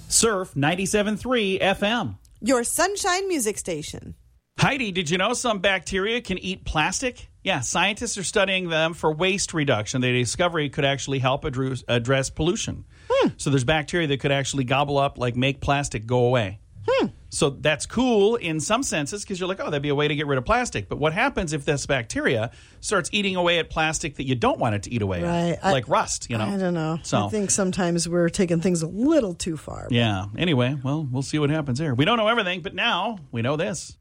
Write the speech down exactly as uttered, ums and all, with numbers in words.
Surf ninety-seven point three F M. Your Sunshine Music Station. Heidi, did you know some bacteria can eat plastic? Yeah, scientists are studying them for waste reduction. The discovery could actually help address, address pollution. Hmm. So there's bacteria that could actually gobble up, like make plastic go away. Hmm. So that's cool in some senses because you're like, oh, that'd be a way to get rid of plastic. But what happens if this bacteria starts eating away at plastic that you don't want it to eat away right. at? Like I, rust, you know? I don't know. So, I think sometimes we're taking things a little too far. Yeah. Anyway, well, we'll see what happens there. We don't know everything, but now we know this.